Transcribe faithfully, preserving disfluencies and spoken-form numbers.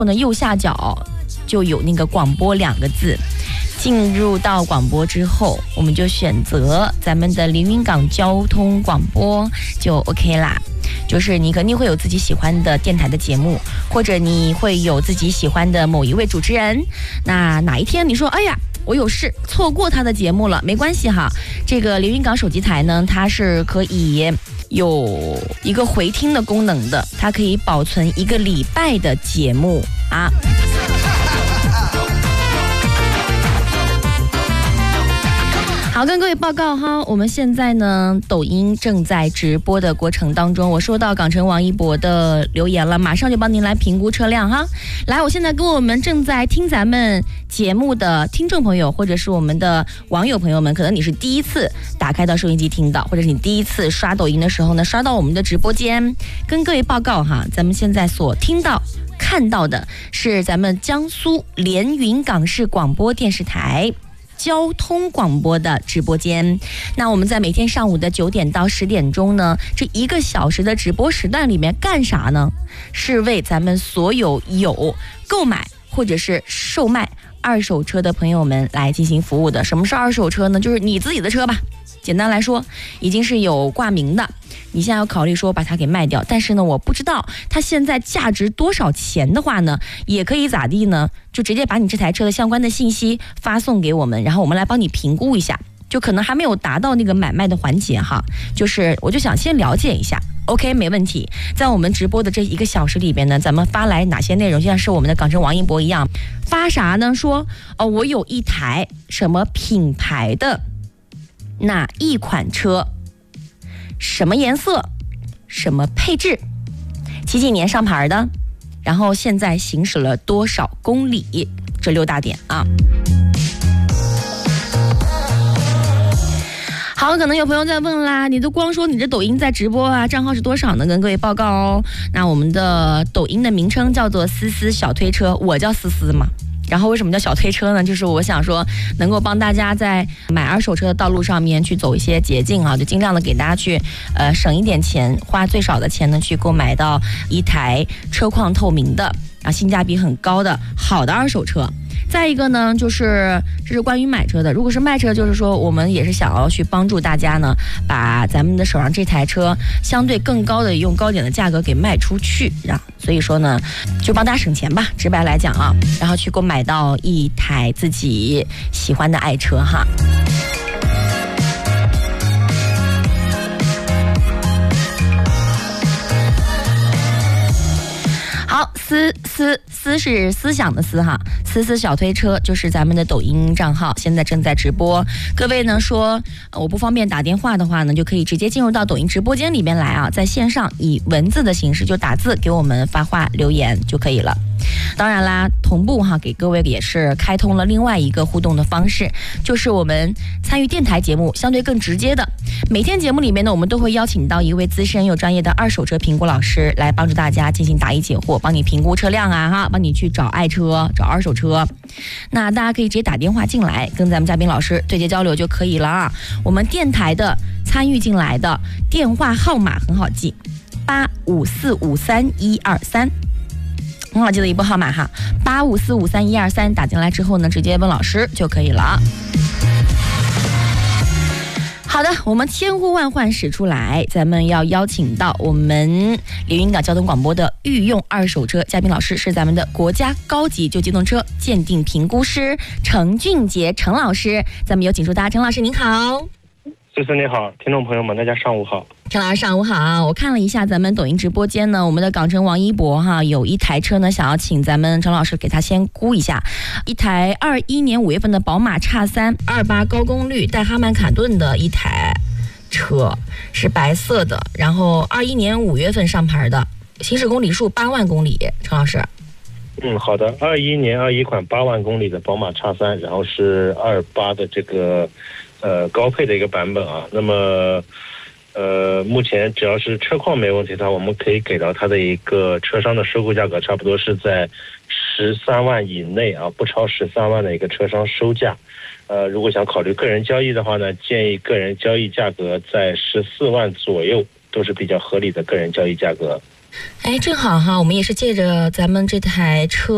呢右下角就有那个广播两个字。进入到广播之后，我们就选择咱们的连云港交通广播就 OK 啦。就是你肯定会有自己喜欢的电台的节目，或者你会有自己喜欢的某一位主持人。那哪一天你说哎呀我有事错过他的节目了，没关系哈，这个连云港手机台呢，它是可以有一个回听的功能的，它可以保存一个礼拜的节目啊。好，跟各位报告哈，我们现在呢，抖音正在直播的过程当中，我收到港城王一博的留言了，马上就帮您来评估车辆哈。来，我现在跟我们正在听咱们节目的听众朋友，或者是我们的网友朋友们，可能你是第一次打开到收音机听到，或者是你第一次刷抖音的时候呢，刷到我们的直播间，跟各位报告哈，咱们现在所听到看到的是咱们江苏连云港市广播电视台交通广播的直播间。那我们在每天上午的九点到十点钟呢，这一个小时的直播时段里面干啥呢？是为咱们所有有购买或者是售卖二手车的朋友们来进行服务的。什么是二手车呢？就是你自己的车吧，简单来说已经是有挂名的，你现在要考虑说把它给卖掉，但是呢我不知道它现在价值多少钱的话呢，也可以咋地呢，就直接把你这台车的相关的信息发送给我们，然后我们来帮你评估一下，就可能还没有达到那个买卖的环节哈，就是我就想先了解一下。 OK 没问题。在我们直播的这一个小时里边呢，咱们发来哪些内容，就像是我们的港城王一博一样，发啥呢？说哦，我有一台什么品牌的哪一款车，什么颜色，什么配置，几几年上牌的，然后现在行驶了多少公里，这六大点啊。好，可能有朋友在问啦，你都光说你这抖音在直播啊，账号是多少呢？跟各位报告哦。那我们的抖音的名称叫做思思小推车，我叫思思嘛。然后为什么叫小推车呢？就是我想说能够帮大家在买二手车的道路上面去走一些捷径啊，就尽量的给大家去呃省一点钱，花最少的钱呢去购买到一台车况透明的啊，性价比很高的好的二手车。再一个呢，就是这是关于买车的。如果是卖车，就是说我们也是想要去帮助大家呢，把咱们的手上这台车相对更高的用高点的价格给卖出去啊。所以说呢，就帮大家省钱吧，直白来讲啊，然后去购买到一台自己喜欢的爱车哈。好，思思思是思想的思哈，思思小推车就是咱们的抖音账号，现在正在直播。各位呢说我不方便打电话的话呢，就可以直接进入到抖音直播间里边来啊，在线上以文字的形式就打字给我们发话留言就可以了。当然啦，同步哈给各位也是开通了另外一个互动的方式，就是我们参与电台节目相对更直接的。每天节目里面呢，我们都会邀请到一位资深又专业的二手车评估老师来帮助大家进行答疑解惑，帮你评估车辆啊哈，帮你去找爱车找二手车。那大家可以直接打电话进来跟咱们嘉宾老师对接交流就可以了啊。我们电台的参与进来的电话号码很好记，八五四五三一二三，很好记的一部号码哈，八五四五三一二三，打进来之后呢，直接问老师就可以了。好的，我们千呼万唤始出来，咱们要邀请到我们连云港交通广播的御用二手车嘉宾老师，是咱们的国家高级旧机动车鉴定评估师程俊杰程老师，咱们有请出他。程老师您好。 思思你好，听众朋友们大家上午好。 程老师上午好，我看了一下咱们抖音直播间呢，我们的港城王一博哈有一台车呢，想要请咱们程老师给他先估一下，一台二一年五月份的宝马 X 三 二八高功率带哈曼卡顿的一台车，是白色的，然后二一年五月份上牌的，行驶公里数八万公里。程老师， 嗯，好的，二一年二一款八万公里的宝马 X 三，然后是二八的这个呃高配的一个版本啊。那么呃，目前只要是车况没问题的话，我们可以给到它的一个车商的收购价格，差不多是在十三万以内啊，不超十三万的一个车商收价。呃，如果想考虑个人交易的话呢，建议个人交易价格在十四万左右，都是比较合理的个人交易价格。 哎，正好哈，我们也是借着咱们这台车